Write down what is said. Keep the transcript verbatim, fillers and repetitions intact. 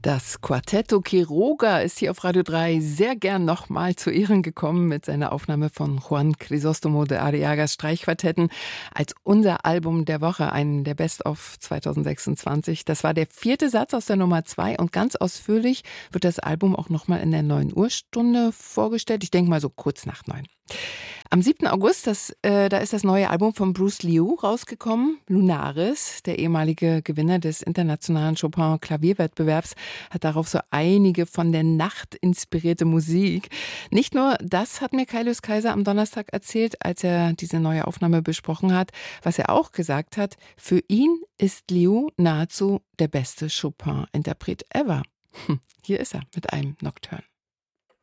Das Quartetto Quiroga ist hier auf Radio drei sehr gern nochmal zu Ehren gekommen mit seiner Aufnahme von Juan Crisóstomo de Arriagas Streichquartetten als unser Album der Woche, einen der Best-of zwanzig sechsundzwanzig. Das war der vierte Satz aus der Nummer zwei und ganz ausführlich wird das Album auch nochmal in der neun Uhr Stunde vorgestellt. Ich denke mal so kurz nach neun. Am siebten August, das, äh, da ist das neue Album von Bruce Liu rausgekommen. Lunaris, der ehemalige Gewinner des internationalen Chopin-Klavierwettbewerbs, hat darauf so einige von der Nacht inspirierte Musik. Nicht nur das hat mir Kaius Kaiser am Donnerstag erzählt, als er diese neue Aufnahme besprochen hat. Was er auch gesagt hat, für ihn ist Liu nahezu der beste Chopin-Interpret ever. Hm, hier ist er mit einem Nocturne.